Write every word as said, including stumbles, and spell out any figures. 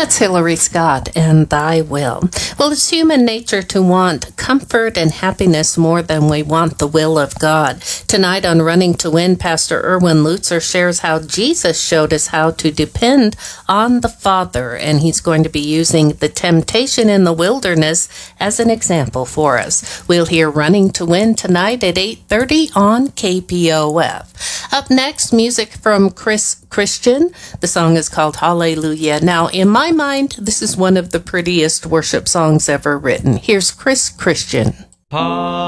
That's Hillary Scott and Thy Will. Well, it's human nature to want comfort and happiness more than we want the will of God. Tonight on Running to Win, Pastor Erwin Lutzer shares how Jesus showed us how to depend on the Father, and he's going to be using the temptation in the wilderness as an example for us. We'll hear Running to Win tonight at eight thirty on K P O F. Up next, music from Chris Christian. The song is called Hallelujah. Now, in my mind, this is one of the prettiest worship songs ever written. Here's Chris Christian.